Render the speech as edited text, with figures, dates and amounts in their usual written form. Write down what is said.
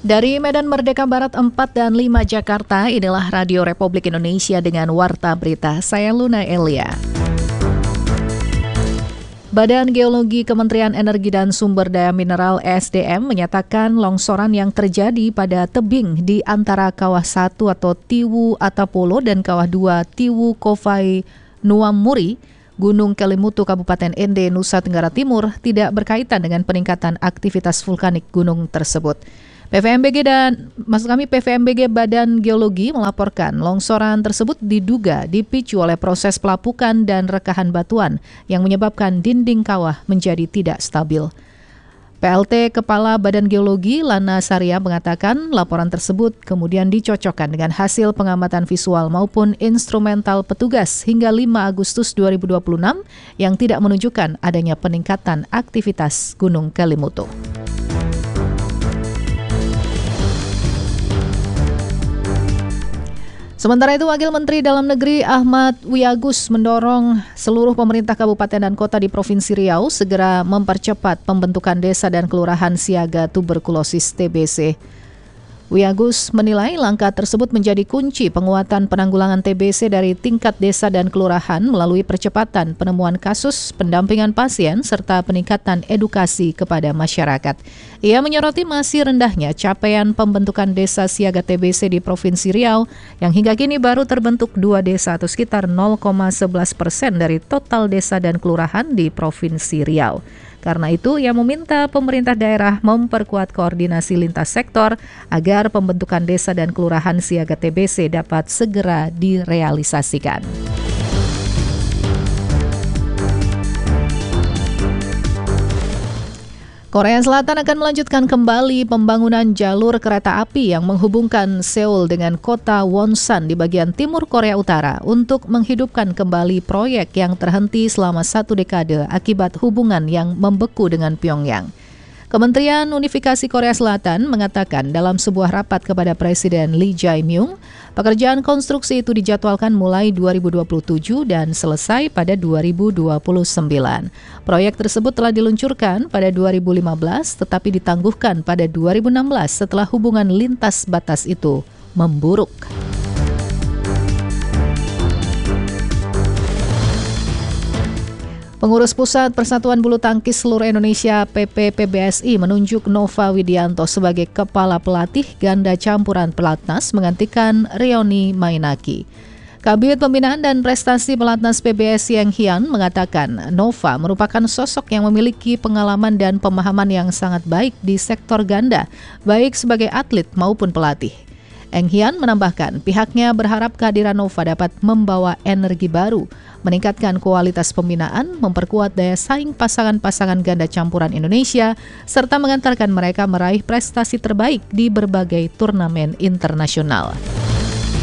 Dari Medan Merdeka Barat 4 dan 5 Jakarta, inilah Radio Republik Indonesia dengan Warta Berita. Saya Luna Elia. Badan Geologi Kementerian Energi dan Sumber Daya Mineral (ESDM) menyatakan longsoran yang terjadi pada tebing di antara Kawah 1 atau Tiwu Atapolo dan Kawah 2 Tiwu Kovai Nuammuri, Gunung Kelimutu, Kabupaten Ende, Nusa Tenggara Timur tidak berkaitan dengan peningkatan aktivitas vulkanik gunung tersebut. PVMBG Badan Geologi melaporkan longsoran tersebut diduga dipicu oleh proses pelapukan dan rekahan batuan yang menyebabkan dinding kawah menjadi tidak stabil. PLT Kepala Badan Geologi Lana Saria mengatakan laporan tersebut kemudian dicocokkan dengan hasil pengamatan visual maupun instrumental petugas hingga 5 Agustus 2026 yang tidak menunjukkan adanya peningkatan aktivitas Gunung Kelimutu. Sementara itu, Wakil Menteri Dalam Negeri Ahmad Wiyagus mendorong seluruh pemerintah kabupaten dan kota di Provinsi Riau segera mempercepat pembentukan desa dan kelurahan siaga tuberkulosis TBC. Wiyagus menilai langkah tersebut menjadi kunci penguatan penanggulangan TBC dari tingkat desa dan kelurahan melalui percepatan penemuan kasus, pendampingan pasien, serta peningkatan edukasi kepada masyarakat. Ia menyoroti masih rendahnya capaian pembentukan desa siaga TBC di Provinsi Riau yang hingga kini baru terbentuk 2 desa atau sekitar 0,11% dari total desa dan kelurahan di Provinsi Riau. Karena itu, ia meminta pemerintah daerah memperkuat koordinasi lintas sektor agar pembentukan desa dan kelurahan siaga TBC dapat segera direalisasikan. Korea Selatan akan melanjutkan kembali pembangunan jalur kereta api yang menghubungkan Seoul dengan kota Wonsan di bagian timur Korea Utara untuk menghidupkan kembali proyek yang terhenti selama 1 dekade akibat hubungan yang membeku dengan Pyongyang. Kementerian Unifikasi Korea Selatan mengatakan dalam sebuah rapat kepada Presiden Lee Jae-myung, pekerjaan konstruksi itu dijadwalkan mulai 2027 dan selesai pada 2029. Proyek tersebut telah diluncurkan pada 2015 tetapi ditangguhkan pada 2016 setelah hubungan lintas batas itu memburuk. Pengurus Pusat Persatuan Bulu Tangkis Seluruh Indonesia PPPBSI menunjuk Nova Widianto sebagai Kepala Pelatih Ganda Campuran Pelatnas menggantikan Rioni Mainaki. Kabid Pembinaan dan Prestasi Pelatnas PBSI Eng Hian mengatakan Nova merupakan sosok yang memiliki pengalaman dan pemahaman yang sangat baik di sektor ganda, baik sebagai atlet maupun pelatih. Eng Hian menambahkan pihaknya berharap kehadiran Nova dapat membawa energi baru, meningkatkan kualitas pembinaan, memperkuat daya saing pasangan-pasangan ganda campuran Indonesia, serta mengantarkan mereka meraih prestasi terbaik di berbagai turnamen internasional.